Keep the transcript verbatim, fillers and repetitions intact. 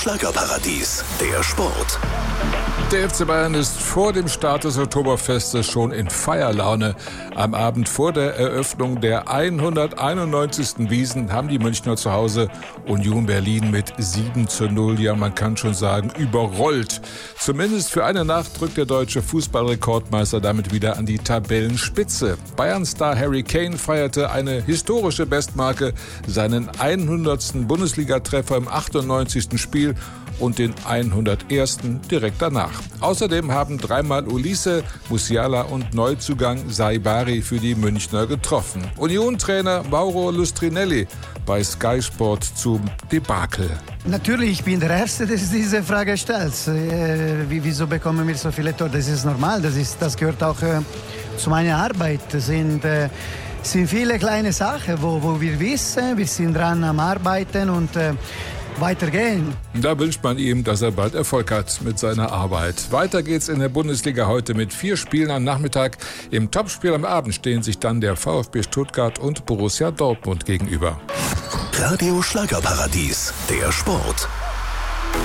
Schlagerparadies, der Sport. Der F C Bayern ist vor dem Start des Oktoberfestes schon in Feierlaune. Am Abend vor der Eröffnung der hunderteinundneunzigsten Wiesn haben die Münchner zu Hause Union Berlin mit sieben zu null, ja man kann schon sagen, überrollt. Zumindest für eine Nacht drückt der deutsche Fußballrekordmeister damit wieder an die Tabellenspitze. Bayern-Star Harry Kane feierte eine historische Bestmarke, seinen hundertsten Bundesligatreffer im achtundneunzigsten Spiel und den hundertersten direkt danach. Außerdem haben dreimal Ulisse, Musiala und Neuzugang Saibari für die Münchner getroffen. Union-Trainer Mauro Lustrinelli bei Sky Sport zum Debakel. Natürlich, ich bin der Erste, der diese Frage stellt. Äh, wieso bekommen wir so viele Tore? Das ist normal, das, ist, das gehört auch äh, zu meiner Arbeit. Das sind, äh, sind viele kleine Sachen, wo, wo wir wissen, wir sind dran am Arbeiten und äh, weitergehen. Da wünscht man ihm, dass er bald Erfolg hat mit seiner Arbeit. Weiter geht's in der Bundesliga heute mit vier Spielen am Nachmittag. Im Topspiel am Abend stehen sich dann der VfB Stuttgart und Borussia Dortmund gegenüber. Radio Schlagerparadies, der Sport.